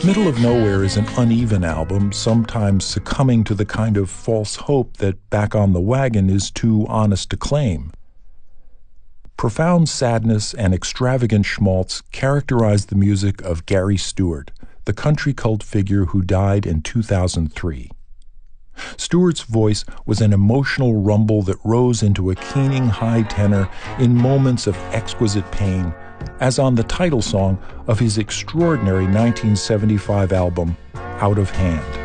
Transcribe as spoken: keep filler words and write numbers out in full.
Middle of Nowhere is an uneven album, sometimes succumbing to the kind of false hope that Back on the Wagon is too honest to claim. Profound sadness and extravagant schmaltz characterize the music of Gary Stewart, the country cult figure who died in two thousand three. Stewart's voice was an emotional rumble that rose into a keening high tenor in moments of exquisite pain, as on the title song of his extraordinary nineteen seventy-five album, Out of Hand.